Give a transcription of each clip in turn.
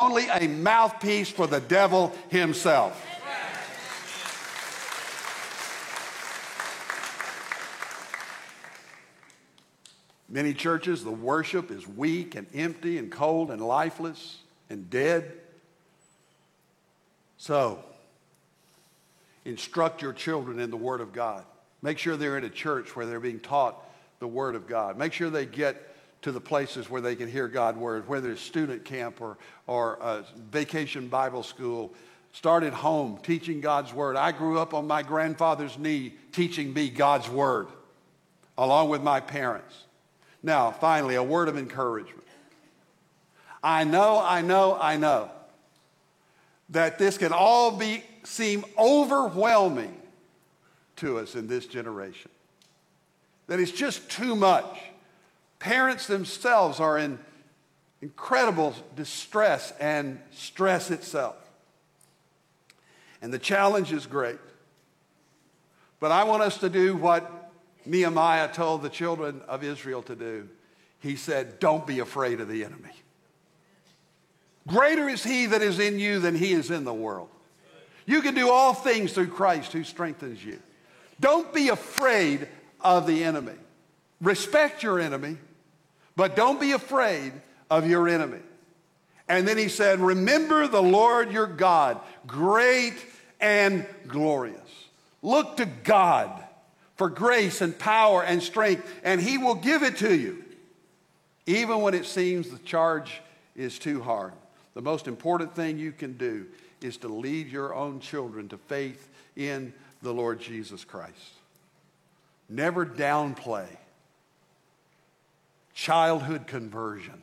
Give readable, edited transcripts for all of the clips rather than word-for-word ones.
only a mouthpiece for the devil himself. Many churches, the worship is weak and empty and cold and lifeless and dead. So, instruct your children in the Word of God. Make sure they're in a church where they're being taught the Word of God. Make sure they get to the places where they can hear God's Word, whether it's student camp or a vacation Bible school. Start at home, teaching God's Word. I grew up on my grandfather's knee teaching me God's Word, along with my parents. Now, finally, a word of encouragement. I know that this can all seem overwhelming to us in this generation. That it's just too much. Parents themselves are in incredible distress and stress itself. And the challenge is great. But I want us to do what Nehemiah told the children of Israel to do. He said, don't be afraid of the enemy. Greater is he that is in you than he is in the world. You can do all things through Christ who strengthens you. Don't be afraid of the enemy. Respect your enemy, but don't be afraid of your enemy. And then he said, remember the Lord your God, great and glorious. Look to God for grace and power and strength, and he will give it to you, even when it seems the charge is too hard. The most important thing you can do is to lead your own children to faith in the Lord Jesus Christ. Never downplay childhood conversion.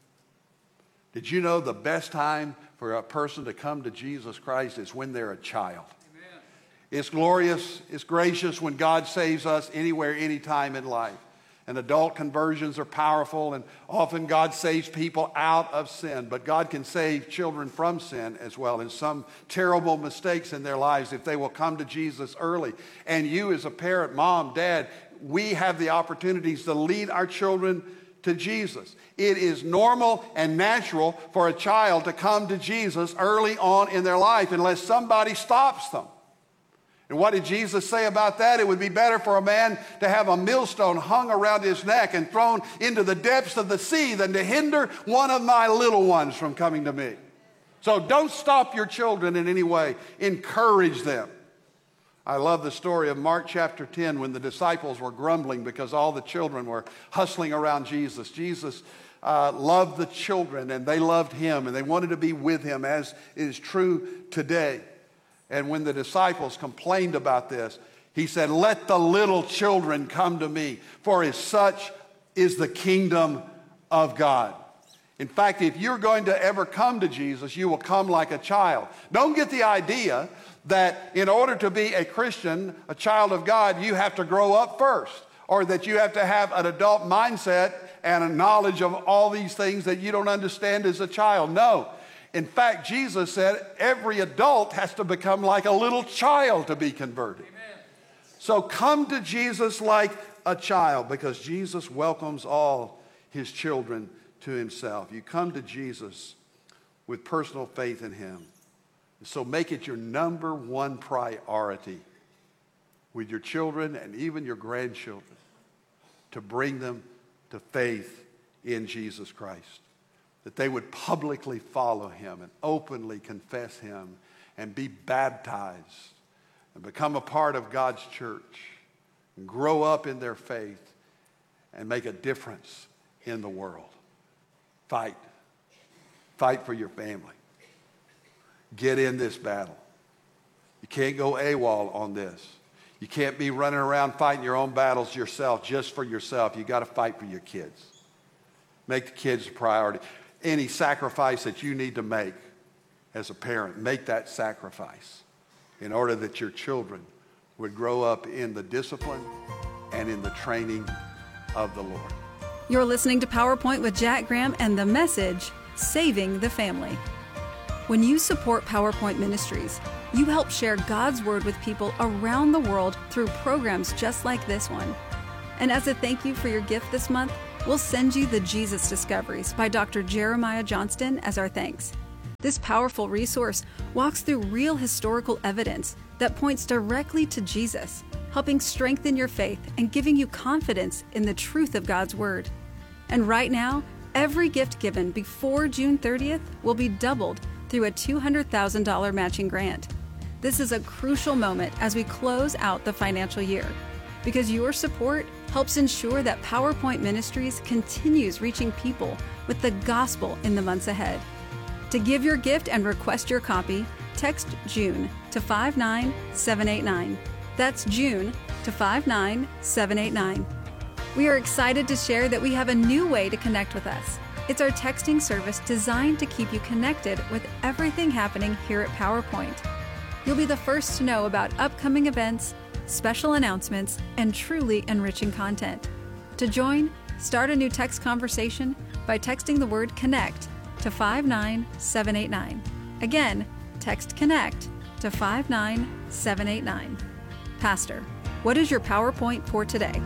Did you know the best time for a person to come to Jesus Christ is when they're a child? It's glorious, it's gracious when God saves us anywhere, anytime in life. And adult conversions are powerful, and often God saves people out of sin. But God can save children from sin as well, and some terrible mistakes in their lives if they will come to Jesus early. And you as a parent, mom, dad, we have the opportunities to lead our children to Jesus. It is normal and natural for a child to come to Jesus early on in their life unless somebody stops them. And what did Jesus say about that? It would be better for a man to have a millstone hung around his neck and thrown into the depths of the sea than to hinder one of my little ones from coming to me. So don't stop your children in any way. Encourage them. I love the story of Mark chapter 10 when the disciples were grumbling because all the children were hustling around Jesus. Jesus loved the children and they loved him and they wanted to be with him, as is true today. And when the disciples complained about this, he said, let the little children come to me, for as such is the kingdom of God. In fact, if you're going to ever come to Jesus, you will come like a child. Don't get the idea that in order to be a Christian, a child of God, you have to grow up first, or that you have to have an adult mindset and a knowledge of all these things that you don't understand as a child. No. In fact, Jesus said every adult has to become like a little child to be converted. Amen. So come to Jesus like a child, because Jesus welcomes all his children to himself. You come to Jesus with personal faith in him. So make it your number one priority with your children and even your grandchildren to bring them to faith in Jesus Christ. That they would publicly follow him and openly confess him and be baptized and become a part of God's church and grow up in their faith and make a difference in the world. Fight. Fight for your family. Get in this battle. You can't go AWOL on this. You can't be running around fighting your own battles yourself, just for yourself. You got to fight for your kids. Make the kids a priority. Any sacrifice that you need to make as a parent, make that sacrifice in order that your children would grow up in the discipline and in the training of the Lord. You're listening to PowerPoint with Jack Graham and the message, Saving the Family. When you support PowerPoint Ministries, you help share God's Word with people around the world through programs just like this one. And as a thank you for your gift this month, we'll send you the Jesus Discoveries by Dr. Jeremiah Johnston as our thanks. This powerful resource walks through real historical evidence that points directly to Jesus, helping strengthen your faith and giving you confidence in the truth of God's Word. And right now, every gift given before June 30th will be doubled through a $200,000 matching grant. This is a crucial moment as we close out the financial year, because your support helps ensure that PowerPoint Ministries continues reaching people with the gospel in the months ahead. To give your gift and request your copy, text June to 59789. That's June to 59789. We are excited to share that we have a new way to connect with us. It's our texting service designed to keep you connected with everything happening here at PowerPoint. You'll be the first to know about upcoming events, special announcements, and truly enriching content. To join, start a new text conversation by texting the word CONNECT to 59789. Again, text CONNECT to 59789. Pastor, what is your PowerPoint for today?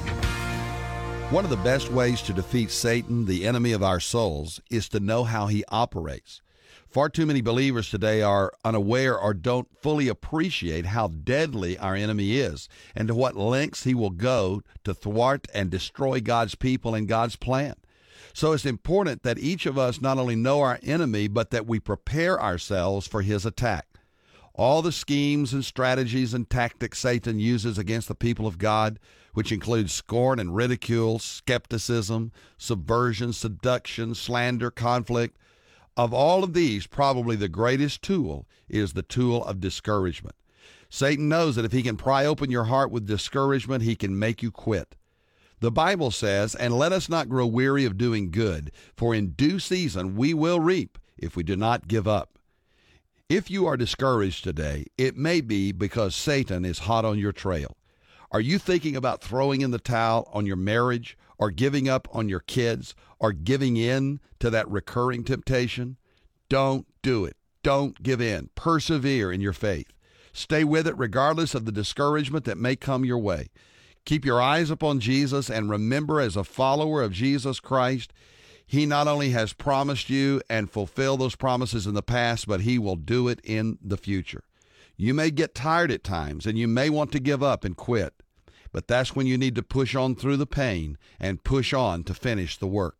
One of the best ways to defeat Satan, the enemy of our souls, is to know how he operates. Far too many believers today are unaware or don't fully appreciate how deadly our enemy is and to what lengths he will go to thwart and destroy God's people and God's plan. So it's important that each of us not only know our enemy, but that we prepare ourselves for his attack. All the schemes and strategies and tactics Satan uses against the people of God, which include scorn and ridicule, skepticism, subversion, seduction, slander, conflict, of all of these, probably the greatest tool is the tool of discouragement. Satan knows that if he can pry open your heart with discouragement, he can make you quit. The Bible says, "And let us not grow weary of doing good, for in due season we will reap if we do not give up." If you are discouraged today, it may be because Satan is hot on your trail. Are you thinking about throwing in the towel on your marriage, or giving up on your kids, or giving in to that recurring temptation? Don't do it. Don't give in. Persevere in your faith. Stay with it regardless of the discouragement that may come your way. Keep your eyes upon Jesus and remember, as a follower of Jesus Christ, he not only has promised you and fulfilled those promises in the past, but he will do it in the future. You may get tired at times and you may want to give up and quit, but that's when you need to push on through the pain and push on to finish the work.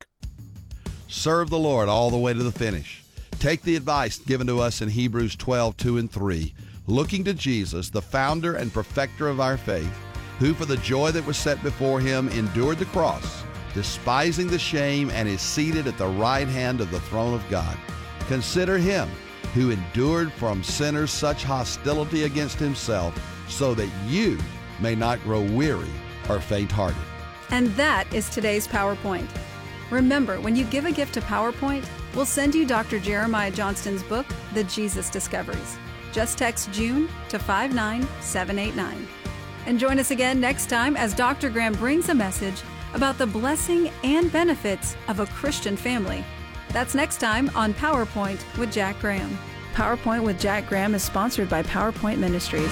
Serve the Lord all the way to the finish. Take the advice given to us in Hebrews 12:2-3, looking to Jesus, the founder and perfecter of our faith, who for the joy that was set before him endured the cross, despising the shame, and is seated at the right hand of the throne of God. Consider him who endured from sinners such hostility against himself, so that you may not grow weary or faint-hearted. And that is today's PowerPoint. Remember, when you give a gift to PowerPoint, we'll send you Dr. Jeremiah Johnston's book, The Jesus Discoveries. Just text June to 59789. And join us again next time as Dr. Graham brings a message about the blessing and benefits of a Christian family. That's next time on PowerPoint with Jack Graham. PowerPoint with Jack Graham is sponsored by PowerPoint Ministries.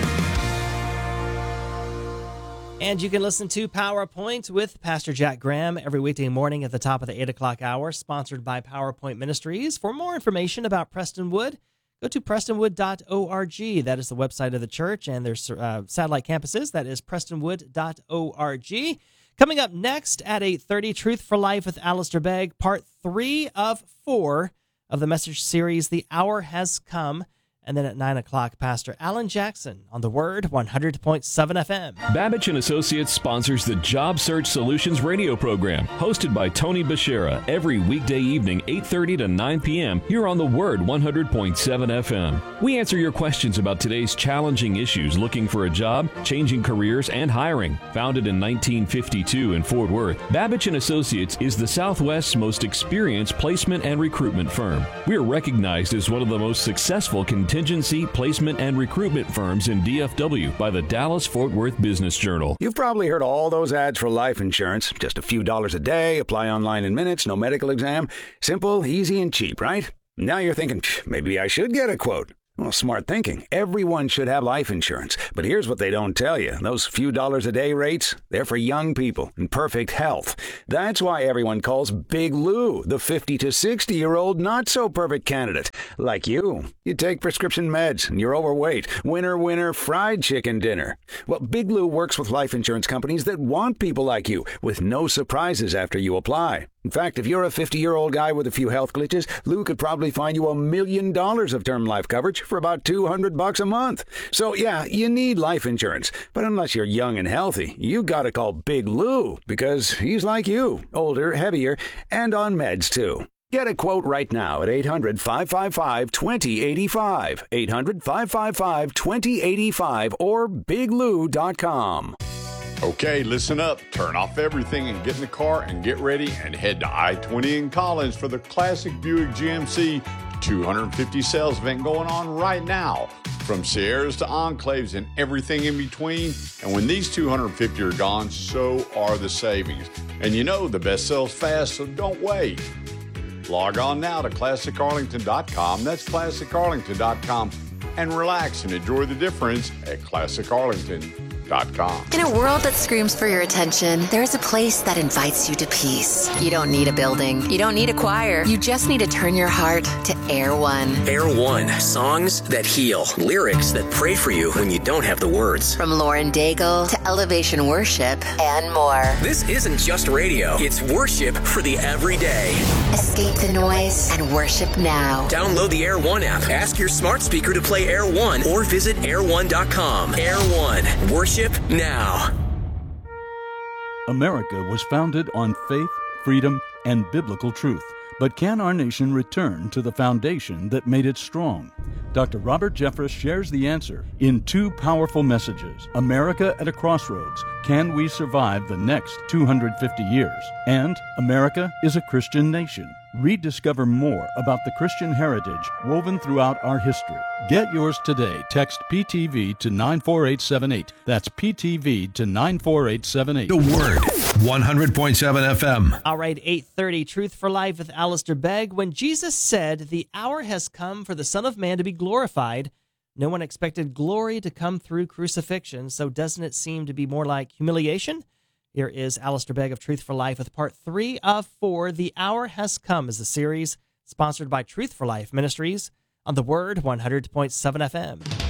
And you can listen to PowerPoint with Pastor Jack Graham every weekday morning at the top of the 8 o'clock hour, sponsored by PowerPoint Ministries. For more information about Prestonwood, go to prestonwood.org. That is the website of the church, and there's satellite campuses. That is prestonwood.org. Coming up next at 8:30, Truth for Life with Alistair Begg, part 3 of 4 of the message series, The Hour Has Come. And then at 9 o'clock, Pastor Alan Jackson on The Word, 100.7 FM. Babbage & Associates sponsors the Job Search Solutions radio program, hosted by Tony Bashera, every weekday evening, 8:30 to 9 p.m., here on The Word, 100.7 FM. We answer your questions about today's challenging issues, looking for a job, changing careers, and hiring. Founded in 1952 in Fort Worth, Babbage & Associates is the Southwest's most experienced placement and recruitment firm. We are recognized as one of the most successful contingency, placement, and recruitment firms in DFW by the Dallas-Fort Worth Business Journal. You've probably heard all those ads for life insurance. Just a few dollars a day, apply online in minutes, no medical exam. Simple, easy, and cheap, right? Now you're thinking, maybe I should get a quote. Well, smart thinking. Everyone should have life insurance. But here's what they don't tell you. Those few dollars a day rates, they're for young people in perfect health. That's why everyone calls Big Lou the 50 to 60-year-old not-so-perfect candidate. Like you. You take prescription meds and you're overweight. Winner, winner, fried chicken dinner. Well, Big Lou works with life insurance companies that want people like you with no surprises after you apply. In fact, if you're a 50-year-old guy with a few health glitches, Lou could probably find you $1 million of term life coverage for about $200 a month. So, yeah, you need life insurance. But unless you're young and healthy, you gotta call Big Lou, because he's like you, older, heavier, and on meds, too. Get a quote right now at 800-555-2085, 800-555-2085, or biglou.com. Okay, listen up. Turn off everything and get in the car and get ready and head to I-20 in Collins for the Classic Buick GMC 250 sales event going on right now. From Sierras to Enclaves and everything in between. And when these 250 are gone, so are the savings. And you know the best sells fast, so don't wait. Log on now to ClassicArlington.com. That's ClassicArlington.com. And relax and enjoy the difference at ClassicArlington.com. In a world that screams for your attention, there's a place that invites you to peace. You don't need a building. You don't need a choir. You just need to turn your heart to Air One. Air One. Songs that heal. Lyrics that pray for you when you don't have the words. From Lauren Daigle to Elevation Worship and more. This isn't just radio. It's worship for the everyday. Escape the noise and worship now. Download the Air One app. Ask your smart speaker to play Air One or visit air1.com. Air One. Worship now. America was founded on faith, freedom, and biblical truth. But can our nation return to the foundation that made it strong? Dr. Robert Jeffress shares the answer in two powerful messages. America at a Crossroads. Can we survive the next 250 years? And America is a Christian nation. Rediscover more about the Christian heritage woven throughout our history. Get yours today. Text PTV to 94878. That's PTV to 94878. The Word, 100.7 FM. All right, 8:30, Truth for Life with Alistair Begg. When Jesus said, "The hour has come for the Son of Man to be glorified," no one expected glory to come through crucifixion, so doesn't it seem to be more like humiliation? Here is Alistair Begg of Truth for Life with part 3 of 4. The Hour Has Come is the series sponsored by Truth for Life Ministries on the Word 100.7 FM.